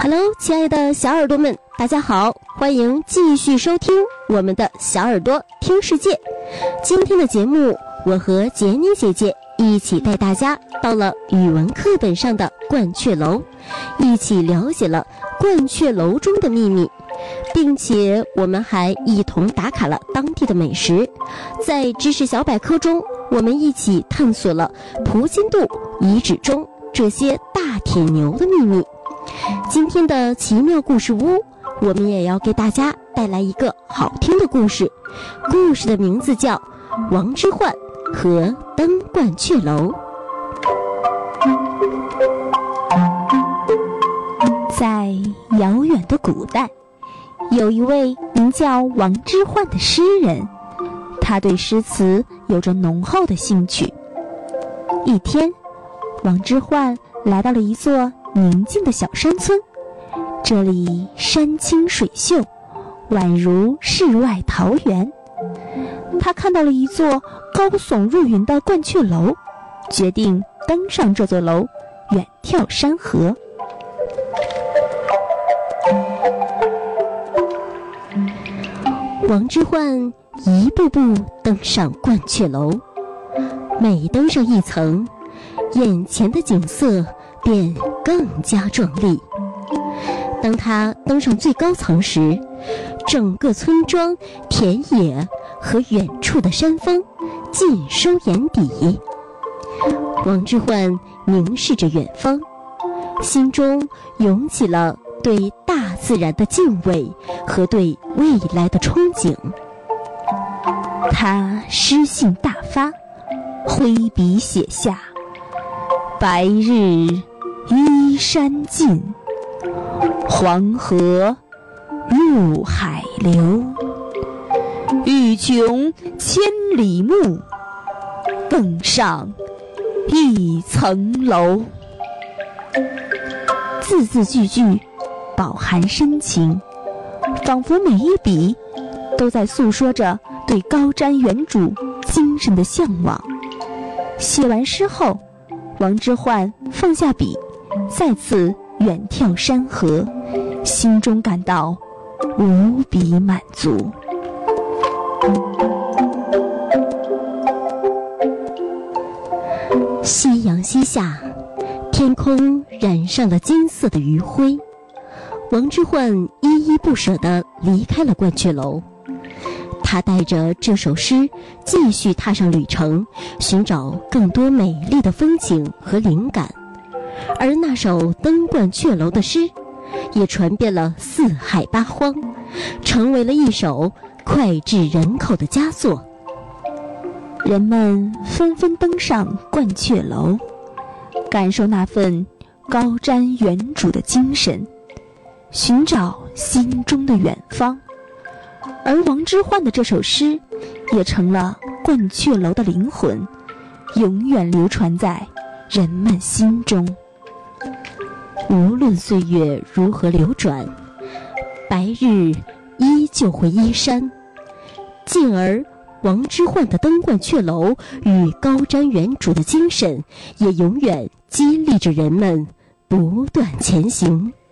Hello， 亲爱的小耳朵们，大家好，欢迎继续收听我们的小耳朵听世界。今天的节目，我和杰妮姐姐一起带大家到了语文课本上的鹳雀楼，一起了解了鹳雀楼中的秘密，并且我们还一同打卡了当地的美食。在知识小百科中，我们一起探索了蒲津渡遗址中这些大铁牛的秘密。今天的奇妙故事屋，我们也要给大家带来一个好听的故事，故事的名字叫《王之涣和登鹳雀楼》。 在遥远的古代，有一位名叫王之涣的诗人，他对诗词有着浓厚的兴趣。一天，王之涣来到了一座宁静的小山村，这里山清水秀，宛如世外桃源。他看到了一座高耸入云的鹳雀楼，决定登上这座楼，远眺山河。 王之涣一步步登上鹳雀楼，每登上一层，眼前的景色便更加壮丽。当他登上最高层时，整个村庄、田野和远处的山峰尽收眼底。王之涣凝视着远方，心中涌起了对大自然的敬畏和对未来的憧憬。 他诗兴大发，挥笔写下：白日依山尽，黄河入海流。欲穷千里目，更上一层楼。字字句句饱含深情，仿佛每一笔都在诉说着对高瞻远瞩精神的向往。写完诗后，王之涣放下笔，再次远眺山河，心中感到无比满足。 夕阳西下，天空染上了金色的余晖。王之涣依依不舍地离开了鹳雀楼，他带着这首诗继续踏上旅程，寻找更多美丽的风景和灵感。而那首登鹳雀楼的诗也传遍了四海八荒，成为了一首脍炙人口的佳作。 人们纷纷登上鹳雀楼，感受那份高瞻远瞩的精神，寻找心中的远方。而王之涣的这首诗也成了鹳雀楼的灵魂，永远流传在人们心中。 无论岁月如何流转，白日依旧会依山，进而王之涣的登鹳雀楼与高瞻远瞩的精神，也永远激励着人们不断前行。